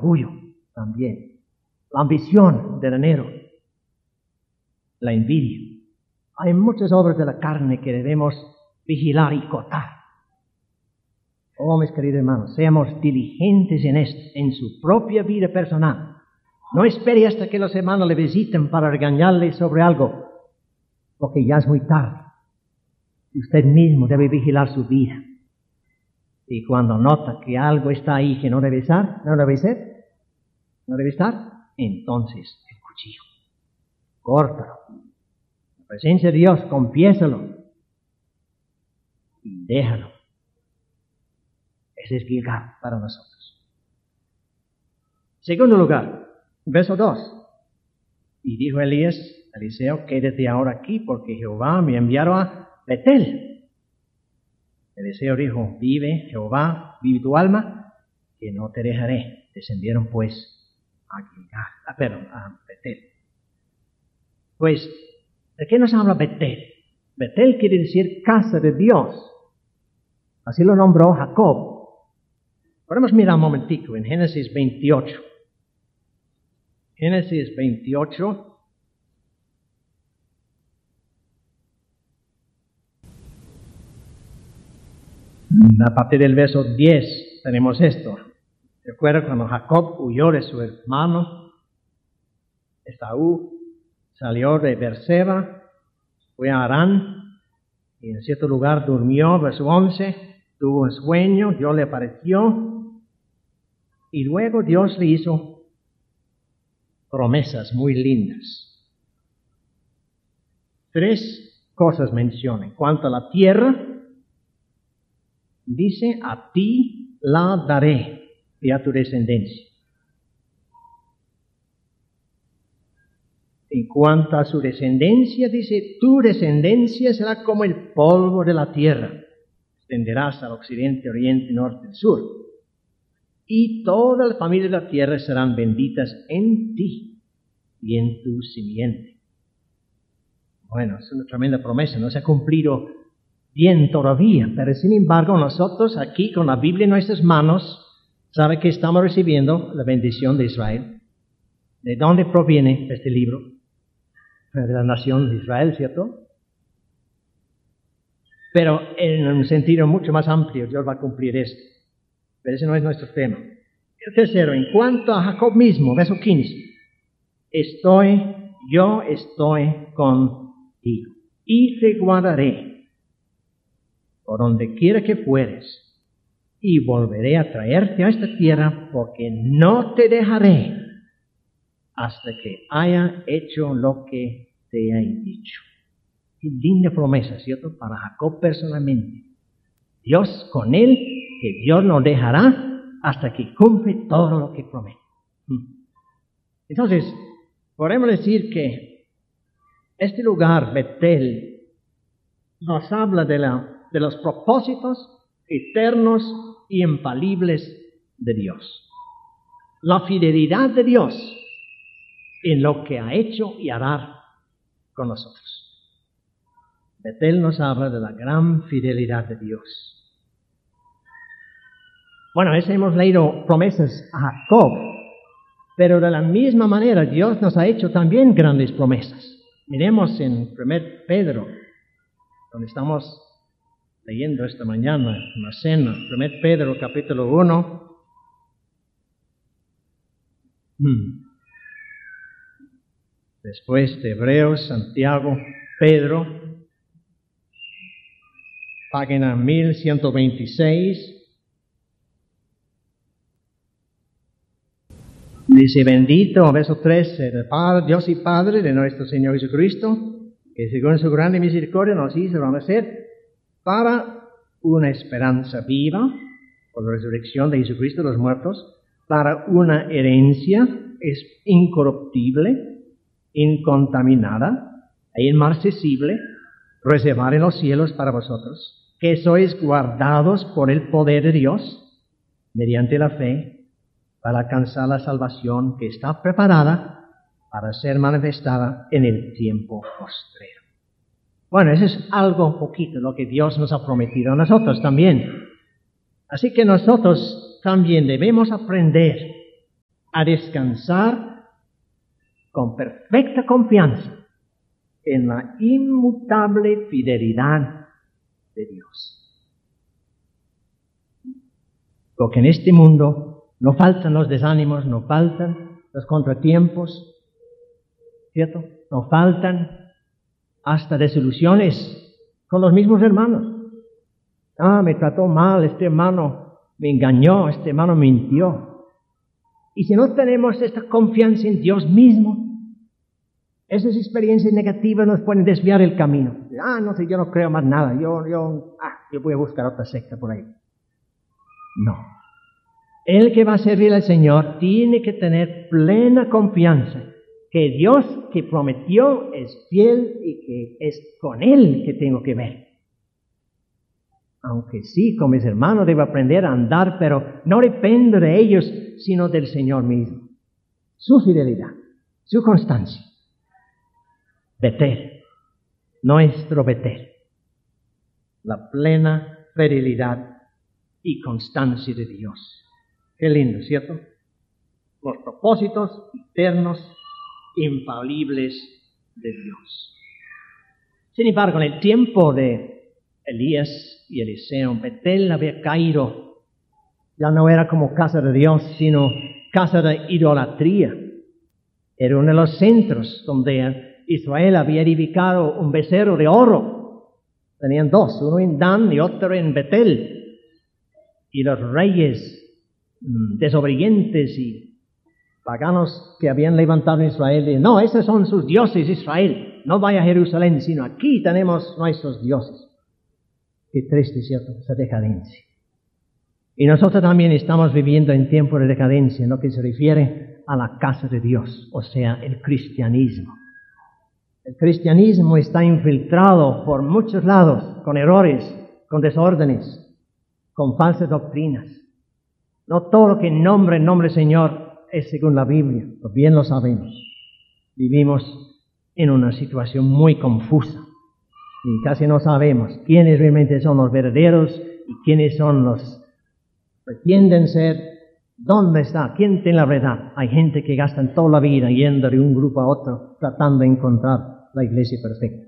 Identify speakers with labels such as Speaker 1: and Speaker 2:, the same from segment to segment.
Speaker 1: orgullo también, la ambición del dinero, la envidia. Hay muchas obras de la carne que debemos vigilar y cortar. Oh, mis queridos hermanos, seamos diligentes en esto, en su propia vida personal. No espere hasta que los hermanos le visiten para regañarle sobre algo, porque ya es muy tarde. Usted mismo debe vigilar su vida. Y cuando nota que algo está ahí que no debe estar, no debe estar, entonces el cuchillo. Córtalo. En la presencia de Dios, confiésalo. Y déjalo. Ese es Gilgal para nosotros. Segundo lugar, verso 2. Y dijo Eliseo, quédate ahora aquí, porque Jehová me enviará a Betel. Eliseo dijo, vive Jehová, vive tu alma, que no te dejaré. Descendieron pues a Betel. Pues, ¿de qué nos habla Betel? Betel quiere decir casa de Dios. Así lo nombró Jacob. Podemos mirar un momentico en Génesis 28. Génesis 28. A partir del verso 10 tenemos esto. Recuerda cuando Jacob huyó de su hermano Esaú, salió de Beerseba, fue a Harán, y en cierto lugar durmió, verso 11, tuvo un sueño, Dios le apareció, y luego Dios le hizo promesas muy lindas. 3 cosas menciona. En cuanto a la tierra, dice, a ti la daré y a tu descendencia. En cuanto a su descendencia, dice, tu descendencia será como el polvo de la tierra. Extenderás al occidente, oriente, norte y sur. Y toda la familia de la tierra serán benditas en ti y en tu simiente. Bueno, es una tremenda promesa, no se ha cumplido bien todavía, pero sin embargo nosotros aquí con la Biblia en nuestras manos, ¿sabe que estamos recibiendo la bendición de Israel? ¿De dónde proviene este libro? De la nación de Israel, ¿cierto? Pero en un sentido mucho más amplio, Dios va a cumplir esto. Pero ese no es nuestro tema. El tercero, en cuanto a Jacob mismo, verso 15. Yo estoy contigo y te guardaré por donde quiera que fueres, y volveré a traerte a esta tierra, porque no te dejaré hasta que haya hecho lo que te he dicho. Qué linda promesa, ¿cierto? Para Jacob personalmente. Dios con él, que Dios no dejará hasta que cumple todo lo que promete. Entonces, podemos decir que este lugar, Betel, nos habla de los propósitos eternos y infalibles de Dios. La fidelidad de Dios en lo que ha hecho y hará con nosotros. Betel nos habla de la gran fidelidad de Dios. Bueno, hemos leído promesas a Jacob, pero de la misma manera Dios nos ha hecho también grandes promesas. Miremos en 1 Pedro, donde estamos leyendo esta mañana en la cena, 1 Pedro capítulo 1. Después de Hebreos, Santiago, Pedro, página 1126. Dice, bendito, verso 13, del Padre, Dios y Padre de nuestro Señor Jesucristo, que según su grande misericordia nos hizo nacer para una esperanza viva, por la resurrección de Jesucristo de los muertos, para una herencia es incorruptible, incontaminada e inmarcesible, reservada en los cielos para vosotros, que sois guardados por el poder de Dios, mediante la fe, para alcanzar la salvación que está preparada para ser manifestada en el tiempo postrero. Bueno, eso es algo poquito lo que Dios nos ha prometido a nosotros también. Así que nosotros también debemos aprender a descansar con perfecta confianza en la inmutable fidelidad de Dios. Porque en este mundo no faltan los desánimos, no faltan los contratiempos, ¿cierto? No faltan hasta desilusiones con los mismos hermanos. Me trató mal, este hermano me engañó, este hermano mintió. Y si no tenemos esta confianza en Dios mismo, esas experiencias negativas nos pueden desviar el camino. No sé, yo no creo más nada, yo voy a buscar otra secta por ahí. No. El que va a servir al Señor tiene que tener plena confianza que Dios que prometió es fiel y que es con Él que tengo que ver. Aunque sí, con mis hermanos debo aprender a andar, pero no dependo de ellos, sino del Señor mismo. Su fidelidad, su constancia. Betel, nuestro Betel. La plena fidelidad y constancia de Dios. Qué lindo, ¿cierto? Los propósitos eternos, infalibles de Dios. Sin embargo, en el tiempo de Elías y Eliseo, Betel había caído. Ya no era como casa de Dios, sino casa de idolatría. Era uno de los centros donde Israel había edificado un becerro de oro. Tenían dos, uno en Dan y otro en Betel. Y los reyes desobedientes y paganos que habían levantado en Israel, y no, esos son sus dioses, Israel. No vaya a Jerusalén, sino aquí tenemos nuestros dioses. Qué triste, ¿cierto? Esa decadencia. Y nosotros también estamos viviendo en tiempo de decadencia, en lo que se refiere a la casa de Dios, o sea, el cristianismo. El cristianismo está infiltrado por muchos lados, con errores, con desórdenes, con falsas doctrinas. No todo lo que nombre el nombre Señor es según la Biblia, pues bien lo sabemos. Vivimos en una situación muy confusa y casi no sabemos quiénes realmente son los verdaderos y quiénes son los que pretenden ser. ¿Dónde está? ¿Quién tiene la verdad? Hay gente que gasta toda la vida yendo de un grupo a otro tratando de encontrar la iglesia perfecta.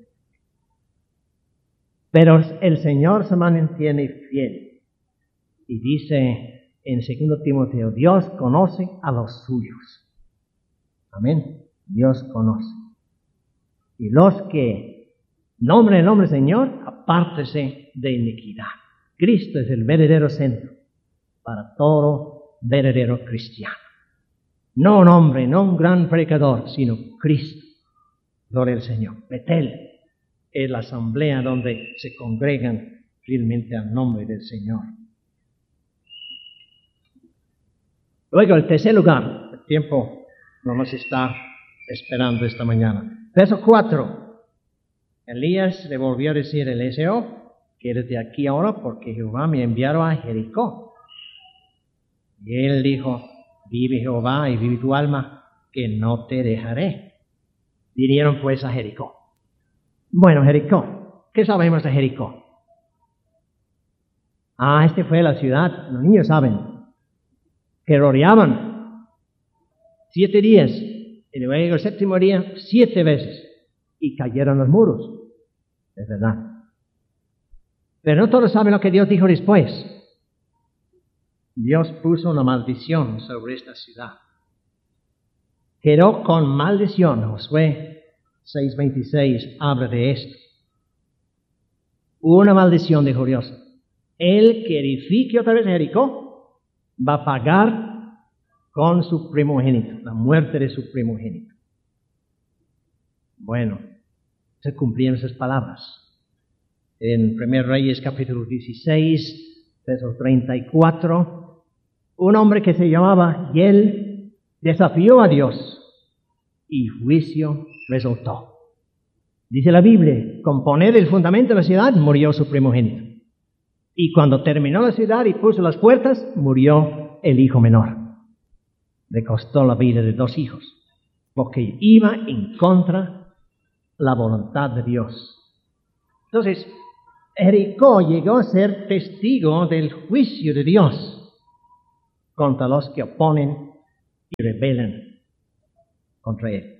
Speaker 1: Pero el Señor se mantiene fiel y dice en 2 Timoteo, Dios conoce a los suyos. Amén. Dios conoce. Y los que nombren el nombre del Señor, apártese de iniquidad. Cristo es el verdadero centro para todo verdadero cristiano. No un hombre, no un gran predicador, sino Cristo. Gloria al Señor. Betel es la asamblea donde se congregan fielmente al nombre del Señor. Luego, el tercer lugar, el tiempo no nos está esperando esta mañana. Verso 4. Elías le volvió a decir a Eliseo, quédate aquí ahora porque Jehová me enviaron a Jericó. Y él dijo, vive Jehová y vive tu alma, que no te dejaré. Vinieron pues a Jericó. Bueno, Jericó, ¿qué sabemos de Jericó? Esta fue la ciudad, los niños saben, que rodeaban 7 días, y luego el 7º día 7 veces, y cayeron los muros. Es verdad. Pero no todos saben lo que Dios dijo después. Dios puso una maldición sobre esta ciudad. Quedó con maldición. Josué 6:26 habla de esto. Una maldición, dijo Dios. El que edifique otra vez Jericó va a pagar con su primogénito, la muerte de su primogénito. Bueno, se cumplieron esas palabras. En 1 Reyes capítulo 16, verso 34, un hombre que se llamaba Yel desafió a Dios y juicio resultó. Dice la Biblia, con poner el fundamento de la ciudad murió su primogénito. Y cuando terminó la ciudad y puso las puertas, murió el hijo menor. Le costó la vida de 2 hijos, porque iba en contra la voluntad de Dios. Entonces, Jericó llegó a ser testigo del juicio de Dios contra los que oponen y rebelan contra Él.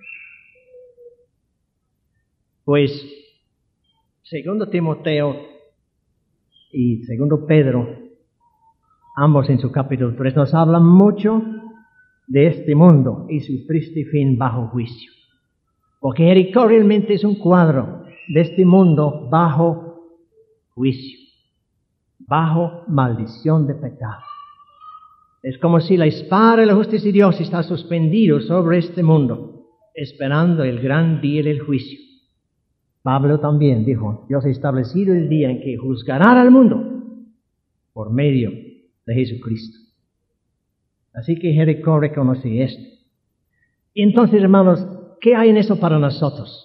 Speaker 1: Pues, segundo Timoteo y segundo Pedro, ambos en su capítulo 3, nos hablan mucho de este mundo y su triste fin bajo juicio. Porque Jericó realmente es un cuadro de este mundo bajo juicio, bajo maldición de pecado. Es como si la espada de la justicia de Dios está suspendido sobre este mundo, esperando el gran día del juicio. Pablo también dijo, Dios ha establecido el día en que juzgará al mundo por medio de Jesucristo. Así que Jericó reconoce esto. Y entonces, hermanos, ¿qué hay en eso para nosotros?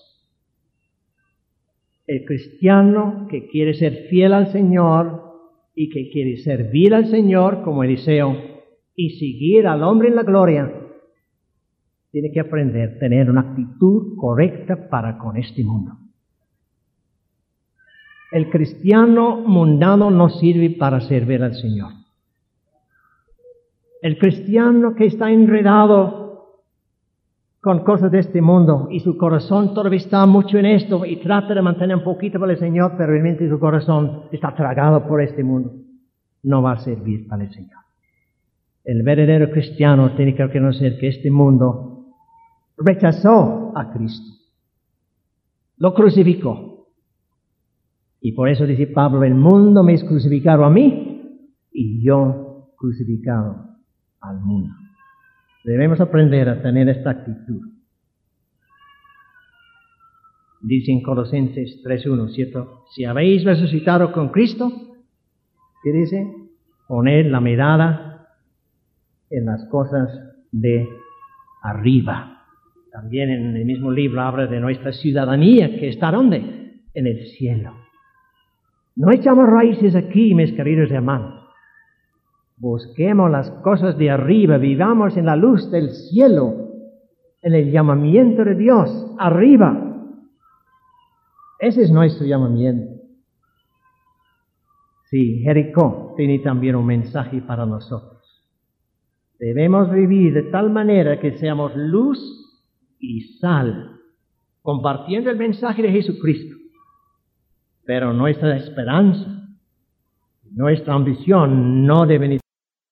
Speaker 1: El cristiano que quiere ser fiel al Señor y que quiere servir al Señor como Eliseo y seguir al hombre en la gloria, tiene que aprender a tener una actitud correcta para con este mundo. El cristiano mundano no sirve para servir al Señor. El cristiano que está enredado con cosas de este mundo y su corazón todavía está mucho en esto y trata de mantener un poquito para el Señor, pero realmente su corazón está tragado por este mundo, no va a servir para el Señor. El verdadero cristiano tiene que reconocer que este mundo rechazó a Cristo, lo crucificó. Y por eso dice Pablo, el mundo me es crucificado a mí y yo crucificado al mundo. Debemos aprender a tener esta actitud. Dice en Colosenses 3:1, ¿cierto? Si habéis resucitado con Cristo, ¿qué dice? Poned la mirada en las cosas de arriba. También en el mismo libro habla de nuestra ciudadanía, que está ¿dónde? En el cielo. No echamos raíces aquí, mis queridos hermanos. Busquemos las cosas de arriba, vivamos en la luz del cielo, en el llamamiento de Dios, arriba. Ese es nuestro llamamiento. Sí, Jericó tiene también un mensaje para nosotros. Debemos vivir de tal manera que seamos luz y sal, compartiendo el mensaje de Jesucristo. Pero nuestra esperanza, nuestra ambición no debe ni.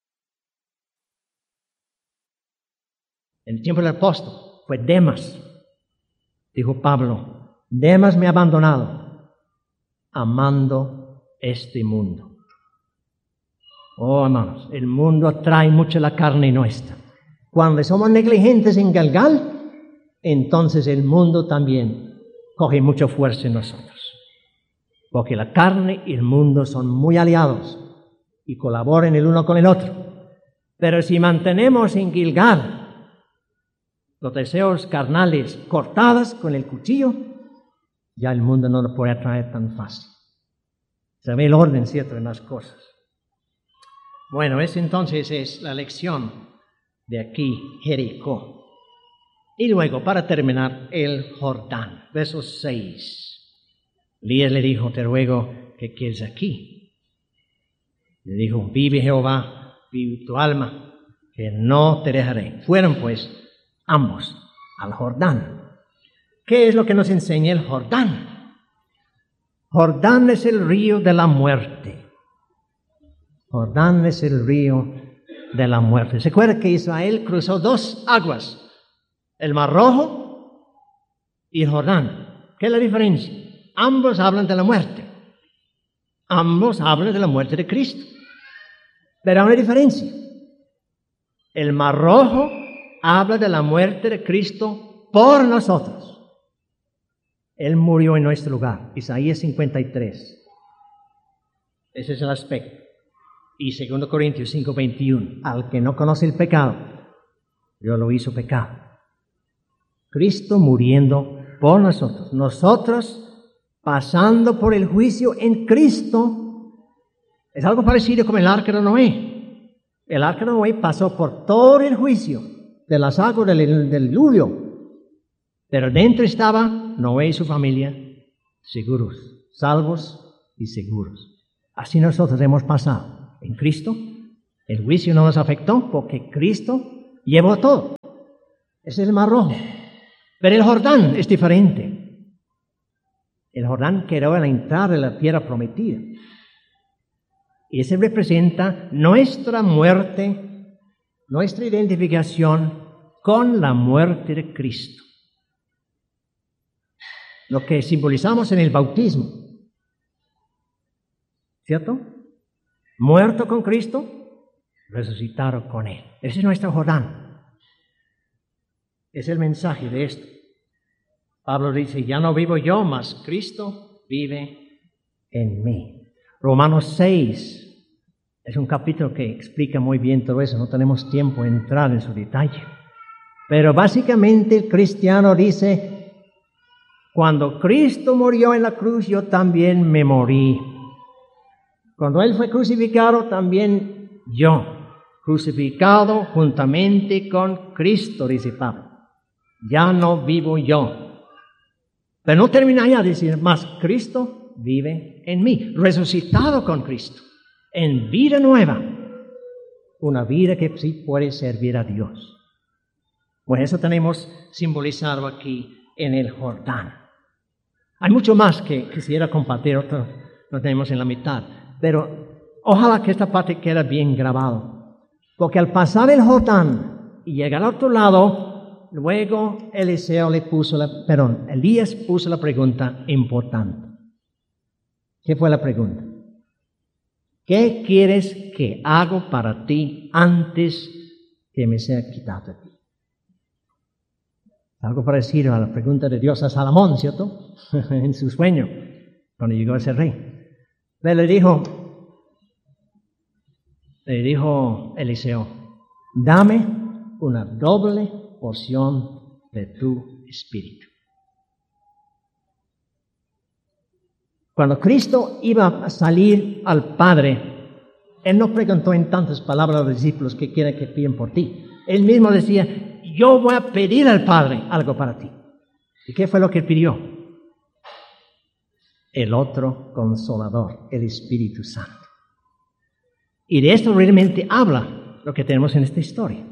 Speaker 1: En el tiempo del apóstol fue Demas, dijo Pablo, Demas me ha abandonado, amando este mundo. Oh, hermanos, el mundo atrae mucho la carne nuestra. Cuando somos negligentes en Galgal, entonces el mundo también coge mucha fuerza en nosotros. Porque la carne y el mundo son muy aliados y colaboran el uno con el otro. Pero si mantenemos en Gilgal los deseos carnales cortados con el cuchillo, ya el mundo no lo puede atraer tan fácil. Se ve el orden, ¿cierto?, en las cosas. Bueno, esa entonces es la lección de aquí, Jericó. Y luego, para terminar, el Jordán, verso 6. Elías le dijo, te ruego que quedes aquí. Le dijo, vive Jehová, vive tu alma, que no te dejaré. Fueron pues ambos al Jordán. ¿Qué es lo que nos enseña el Jordán? Jordán es el río de la muerte. Jordán es el río de la muerte. ¿Se acuerda que Israel cruzó dos aguas? El Mar Rojo y el Jordán. ¿Qué es la diferencia? Ambos hablan de la muerte. Ambos hablan de la muerte de Cristo. Pero hay una diferencia. El Mar Rojo habla de la muerte de Cristo por nosotros. Él murió en nuestro lugar. Isaías 53. Ese es el aspecto. Y 2 Corintios 5:21. Al que no conoce el pecado, Dios lo hizo pecado. Cristo muriendo por nosotros. Nosotros pasando por el juicio en Cristo. Es algo parecido como el arca de Noé. El arca de Noé pasó por todo el juicio de las aguas del diluvio. Pero dentro estaba Noé y su familia seguros, salvos y seguros. Así nosotros hemos pasado en Cristo. El juicio no nos afectó porque Cristo llevó todo. Ese es el Mar Rojo. Pero el Jordán es diferente. El Jordán quedó en la entrada de la tierra prometida. Y ese representa nuestra muerte, nuestra identificación con la muerte de Cristo. Lo que simbolizamos en el bautismo. ¿Cierto? Muerto con Cristo, resucitado con Él. Ese es nuestro Jordán. Es el mensaje de esto. Pablo dice, ya no vivo yo, mas Cristo vive en mí. Romanos 6 es un capítulo que explica muy bien todo eso. No tenemos tiempo de entrar en su detalle. Pero básicamente el cristiano dice, cuando Cristo murió en la cruz, yo también me morí. Cuando Él fue crucificado, también yo, crucificado juntamente con Cristo, dice Pablo. Ya no vivo yo. Pero no termina ya de decir, más Cristo vive en mí, resucitado con Cristo, en vida nueva, una vida que sí puede servir a Dios. Pues eso tenemos simbolizado aquí en el Jordán. Hay mucho más que quisiera compartir, otro lo tenemos en la mitad, pero ojalá que esta parte quede bien grabado, porque al pasar el Jordán y llegar al otro lado, luego Elías puso la pregunta importante. ¿Qué fue la pregunta? ¿Qué quieres que haga para ti antes que me sea quitado de ti? Algo parecido a la pregunta de Dios a Salomón, ¿cierto? En su sueño, cuando llegó a ser rey. Pero le dijo Eliseo, dame una doble porción de tu espíritu. Cuando Cristo iba a salir al Padre, Él no preguntó en tantas palabras a los discípulos qué quieren que piden por ti. Él mismo decía, yo voy a pedir al Padre algo para ti. ¿Y qué fue lo que pidió? El otro Consolador, el Espíritu Santo. Y de esto realmente habla lo que tenemos en esta historia.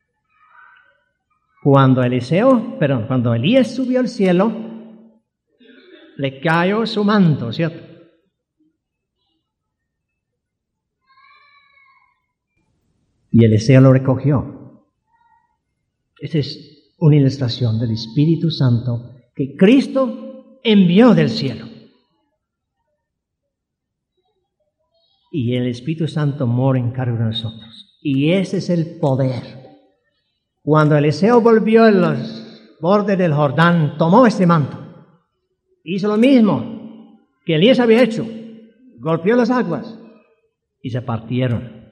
Speaker 1: Cuando Elías subió al cielo, le cayó su manto, ¿cierto? Y Eliseo lo recogió. Esta es una ilustración del Espíritu Santo que Cristo envió del cielo. Y el Espíritu Santo mora en cada uno de nosotros. Y ese es el poder. Cuando Eliseo volvió a los bordes del Jordán, tomó este manto. Hizo lo mismo que Elías había hecho. Golpeó las aguas y se partieron.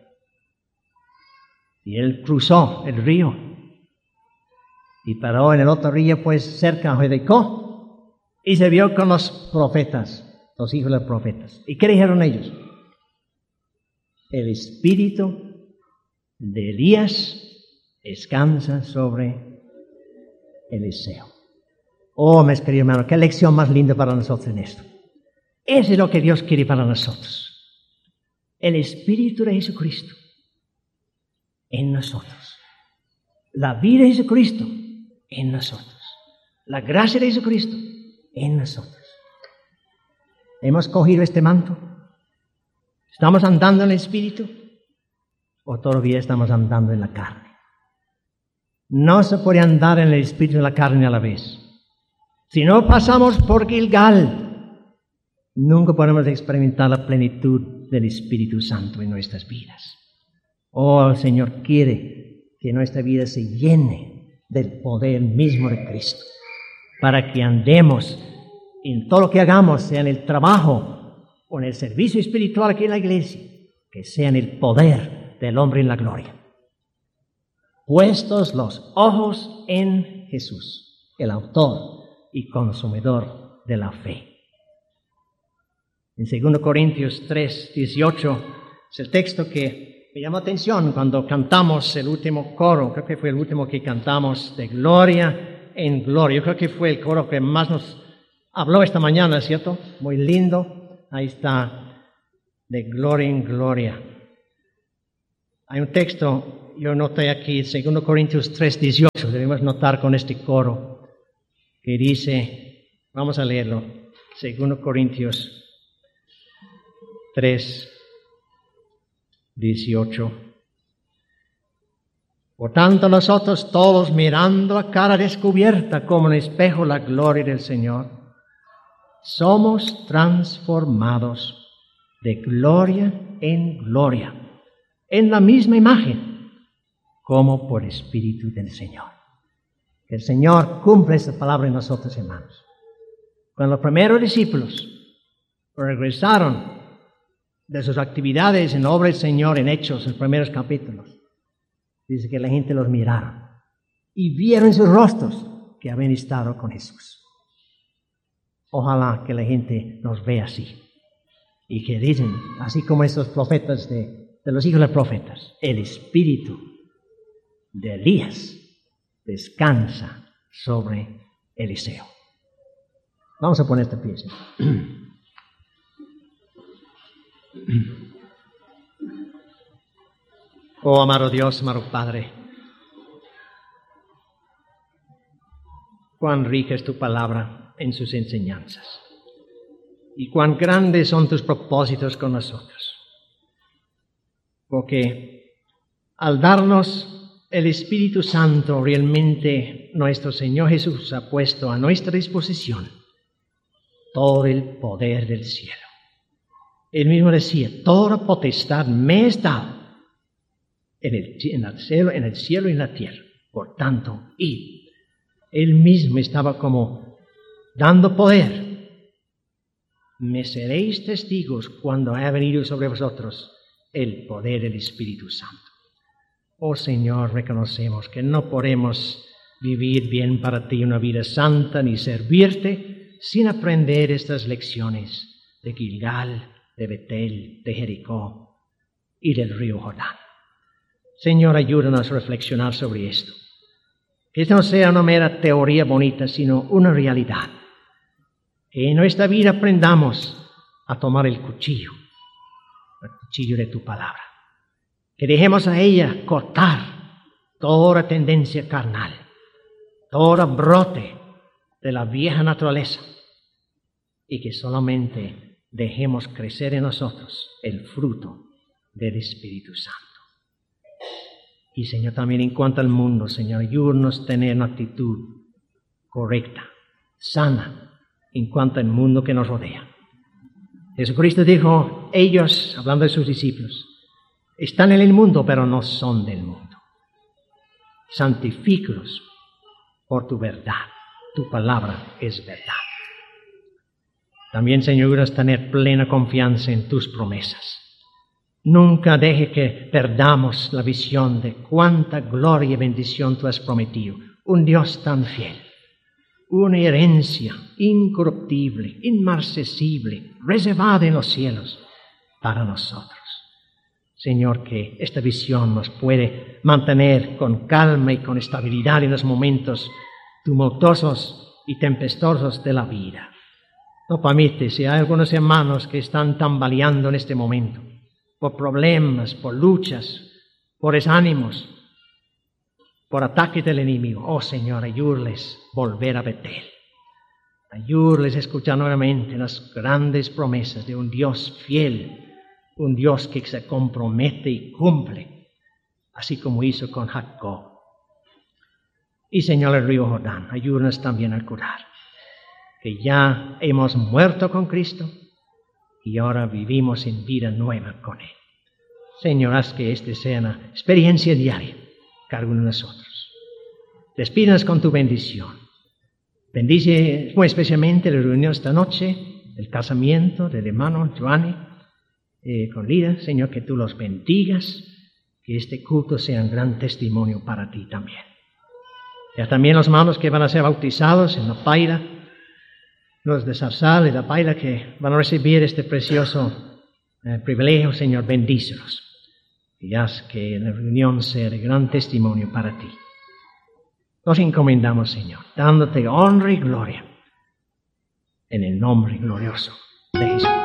Speaker 1: Y él cruzó el río. Y paró en el otro río, pues cerca de Jericó. Y se vio con los profetas, los hijos de los profetas. ¿Y qué dijeron ellos? El espíritu de Elías descansa sobre Eliseo. Oh, mis queridos hermanos, qué lección más linda para nosotros en esto. Eso es lo que Dios quiere para nosotros. El Espíritu de Jesucristo en nosotros. La vida de Jesucristo en nosotros. La gracia de Jesucristo en nosotros. ¿Hemos cogido este manto? ¿Estamos andando en el Espíritu? ¿O todavía estamos andando en la carne? No se puede andar en el Espíritu y en la carne a la vez. Si no pasamos por Gilgal, nunca podemos experimentar la plenitud del Espíritu Santo en nuestras vidas. Oh, el Señor quiere que nuestra vida se llene del poder mismo de Cristo, para que andemos en todo lo que hagamos, sea en el trabajo o en el servicio espiritual aquí en la iglesia, que sea en el poder del hombre en la gloria. Puestos los ojos en Jesús, el autor y consumidor de la fe. En 2 Corintios 3, 18 es el texto que me llamó atención cuando cantamos el último coro. Creo que fue el último que cantamos, de gloria en gloria. Yo creo que fue el coro que más nos habló esta mañana, ¿cierto? Muy lindo. Ahí está, de gloria en gloria. Hay un texto yo noté aquí 2 Corintios 3:18, debemos notar con este coro que dice, vamos a leerlo, 2 Corintios 3:18. Por tanto, nosotros todos mirando a cara descubierta como en espejo la gloria del Señor, somos transformados de gloria en gloria, en la misma imagen, como por Espíritu del Señor. Que el Señor cumpla esta palabra en nosotros, hermanos. Cuando los primeros discípulos regresaron de sus actividades en obra del Señor, en Hechos, en los primeros capítulos, dice que la gente los miraron y vieron en sus rostros que habían estado con Jesús. Ojalá que la gente nos vea así. Y que dicen, así como estos profetas de los hijos de profetas, el espíritu de Elías descansa sobre Eliseo. Vamos a poner esta pieza. Oh, amado Dios, amado Padre, cuán rica es tu palabra en sus enseñanzas y cuán grandes son tus propósitos con nosotros. Porque al darnos el Espíritu Santo, realmente nuestro Señor Jesús ha puesto a nuestra disposición todo el poder del cielo. Él mismo decía, toda potestad me es dada en el cielo y en la tierra. Por tanto, id. Él mismo estaba como dando poder. Me seréis testigos cuando haya venido sobre vosotros el poder del Espíritu Santo. Oh Señor, reconocemos que no podemos vivir bien para ti una vida santa ni servirte sin aprender estas lecciones de Gilgal, de Betel, de Jericó y del río Jordán. Señor, ayúdanos a reflexionar sobre esto. Que esto no sea una mera teoría bonita, sino una realidad. Que en nuestra vida aprendamos a tomar el cuchillo de tu palabra. Que dejemos a ella cortar toda tendencia carnal, todo brote de la vieja naturaleza, y que solamente dejemos crecer en nosotros el fruto del Espíritu Santo. Y Señor, también en cuanto al mundo, Señor, ayúdanos a tener una actitud correcta, sana, en cuanto al mundo que nos rodea. Jesucristo dijo, ellos, hablando de sus discípulos, están en el mundo, pero no son del mundo. Santifícalos por tu verdad. Tu palabra es verdad. También, Señor, ayúdanos a tener plena confianza en tus promesas. Nunca deje que perdamos la visión de cuánta gloria y bendición tú has prometido. Un Dios tan fiel. Una herencia incorruptible, inmarcesible, reservada en los cielos para nosotros. Señor, que esta visión nos puede mantener con calma y con estabilidad en los momentos tumultuosos y tempestuosos de la vida. No permite, si hay algunos hermanos que están tambaleando en este momento, por problemas, por luchas, por desánimos, por ataques del enemigo. Oh Señor, ayúdales volver a Betel. Ayúdales a escuchar nuevamente las grandes promesas de un Dios fiel, un Dios que se compromete y cumple, así como hizo con Jacob. Y Señor, el río Jordán, ayúdanos también a curar, que ya hemos muerto con Cristo y ahora vivimos en vida nueva con Él. Señor, haz que esta sea una experiencia diaria cada uno de nosotros. Despídanos con tu bendición. Bendice muy especialmente la reunión esta noche, el casamiento del hermano Giovanni con Lida. Señor, que tú los bendigas, que este culto sea un gran testimonio para ti también. Ya también los hermanos que van a ser bautizados en la paila, los de Zarzal y la paila que van a recibir este precioso privilegio, Señor, bendícelos. Y haz que la reunión sea de gran testimonio para ti. Nos encomendamos, Señor, dándote honra y gloria en el nombre glorioso de Jesús.